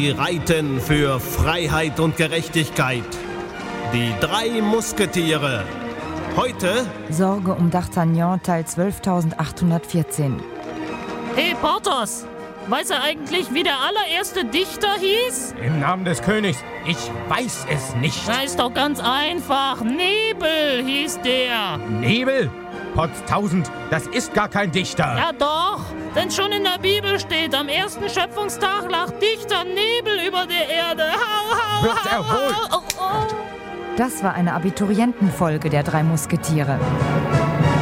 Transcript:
Sie reiten für Freiheit und Gerechtigkeit. Die 3 Musketiere. Heute Sorge um D'Artagnan, Teil 12.814. Hey Porthos, weiß er eigentlich, wie der allererste Dichter hieß? Im Namen des Königs. Ich weiß es nicht. Na, ist doch ganz einfach. Nebel hieß der. Nebel? Potztausend, das ist gar kein Dichter. Ja doch, denn schon in der Bibel steht, am ersten Schöpfungstag lag dichter Nebel über der Erde. Wird erholt. Das war eine Abiturientenfolge der 3 Musketiere.